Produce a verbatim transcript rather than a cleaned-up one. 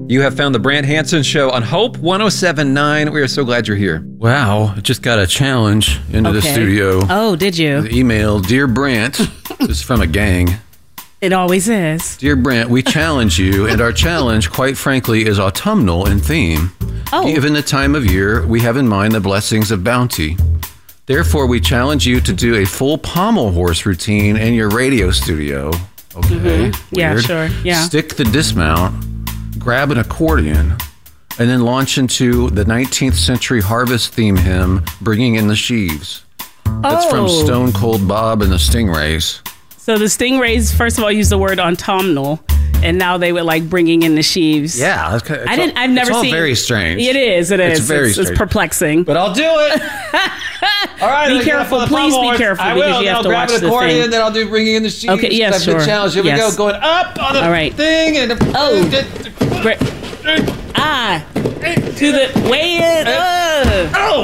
You have found the Brant Hansen Show on Hope one oh seven point nine. We are so glad you're here. Wow, I just got a challenge into Okay. the studio. Oh, did you? The email, Dear Brant, this is from a gang. It always is. Dear Brant, we challenge you, and our challenge, quite frankly, is autumnal in theme. Oh. Given the time of year, we have in mind the blessings of bounty. Therefore, we challenge you to do a full pommel horse routine in your radio studio. Okay. Mm-hmm. Yeah, weird. sure. Yeah. Stick the dismount, grab an accordion, and then launch into the nineteenth century harvest theme hymn, Bringing in the Sheaves. That's oh. from Stone Cold Bob and the Stingrays. So the Stingrays, first of all, used the word autumnal, and now they were like bringing in the sheaves. Yeah. It's, it's I didn't. all, I've never it's all seen. very strange. It is. It is. It's very It's, it's strange. perplexing. But I'll do it. All right. Be I gotta careful. put the Please pommel be horse. careful I because will. you have I'll to grab watch an the accordion, thing. then I'll do Bringing in the Sheaves. Okay, yes, That's a good sure. challenge. Here we Yes. go. Going up on the All right. thing. And Oh. Great. Ah. To the way in. Oh.